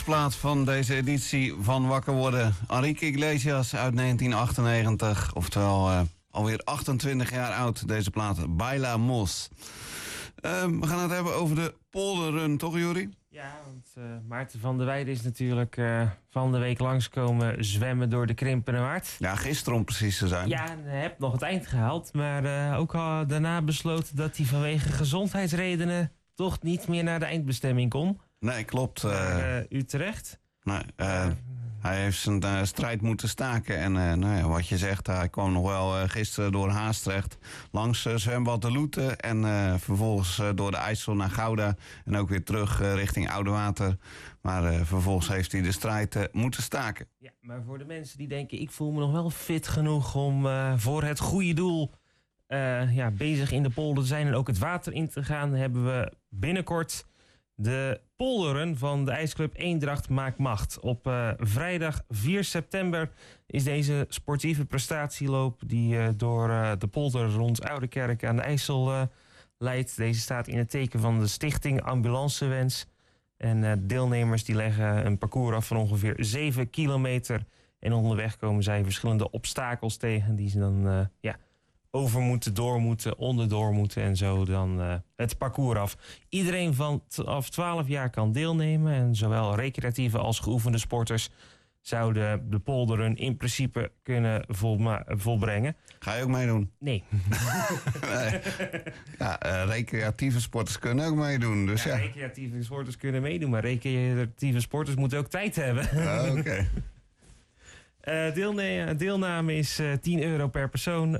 Plaat van deze editie van Wakker Worden. Enrique Iglesias uit 1998. Oftewel alweer 28 jaar oud, deze plaat. Bailamos. We gaan het hebben over de polderrun, toch Jori? Ja, want Maarten van der Weijden is natuurlijk van de week langskomen zwemmen door de Krimpenerwaard. Ja, gisteren om precies te zijn. Ja, en heeft nog het eind gehaald. Maar ook al daarna besloten dat hij vanwege gezondheidsredenen toch niet meer naar de eindbestemming kon. Nee, klopt. Utrecht. Nee, hij heeft zijn strijd moeten staken. En nou ja, wat je zegt, hij kwam nog wel gisteren door Haastrecht langs zwembad De Loete. En vervolgens door de IJssel naar Gouda. En ook weer terug richting Oudewater. Maar vervolgens heeft hij de strijd moeten staken. Ja, maar voor de mensen die denken, ik voel me nog wel fit genoeg om voor het goede doel bezig in de polder te zijn en ook het water in te gaan, hebben we binnenkort de polderrun van de ijsclub Eendracht Maakt Macht. Op vrijdag 4 september is deze sportieve prestatieloop die door de polder rond Oudekerk aan de IJssel leidt. Deze staat in het teken van de stichting Ambulancewens. En deelnemers die leggen een parcours af van ongeveer 7 kilometer. En onderweg komen zij verschillende obstakels tegen die ze dan over moeten, door moeten, onderdoor moeten en zo dan het parcours af. Iedereen vanaf 12 jaar kan deelnemen en zowel recreatieve als geoefende sporters zouden de polderrun in principe kunnen volbrengen. Ga je ook meedoen? Nee. Nee. Ja, recreatieve sporters kunnen ook meedoen. Dus ja. Recreatieve sporters kunnen meedoen, maar recreatieve sporters moeten ook tijd hebben. Oké. Deelname is €10 per persoon.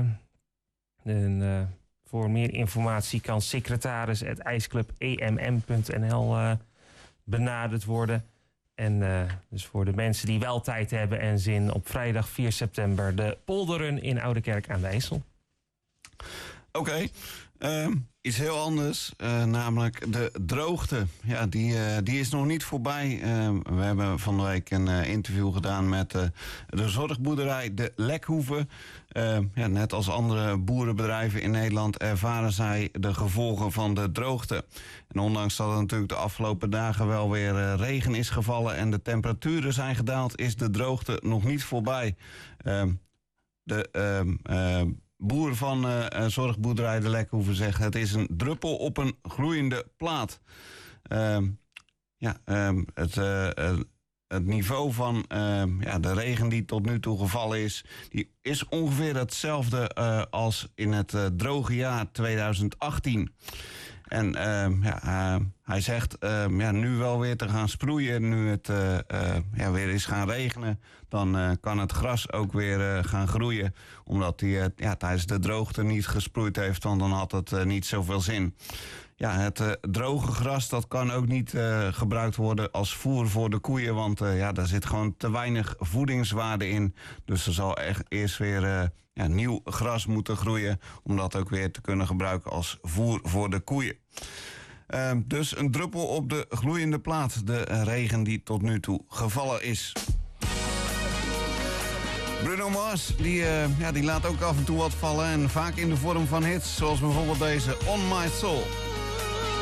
Voor meer informatie kan secretaris@ijsclubemm.nl benaderd worden. En dus voor de mensen die wel tijd hebben en zin, op vrijdag 4 september de polderrun in Oudekerk aan de IJssel. Oké. Iets heel anders, namelijk de droogte. Ja, die is nog niet voorbij. We hebben van de week een interview gedaan met de zorgboerderij De Lekhoeve. Net als andere boerenbedrijven in Nederland ervaren zij de gevolgen van de droogte. En ondanks dat er natuurlijk de afgelopen dagen wel weer regen is gevallen en de temperaturen zijn gedaald, is de droogte nog niet voorbij. Boer van zorgboerderij De Lekhoeve zegt: het is een druppel op een gloeiende plaat. Het niveau van de regen die tot nu toe gevallen is, die is ongeveer hetzelfde als in het droge jaar 2018. En hij zegt nu wel weer te gaan sproeien, nu het weer is gaan regenen, dan kan het gras ook weer gaan groeien. Omdat hij tijdens de droogte niet gesproeid heeft, want dan had het niet zoveel zin. Ja, het droge gras dat kan ook niet gebruikt worden als voer voor de koeien, want daar zit gewoon te weinig voedingswaarde in. Dus er zal echt eerst weer nieuw gras moeten groeien om dat ook weer te kunnen gebruiken als voer voor de koeien. Dus een druppel op de gloeiende plaat, de regen die tot nu toe gevallen is. Bruno Mars, die laat ook af en toe wat vallen en vaak in de vorm van hits, zoals bijvoorbeeld deze On My Soul.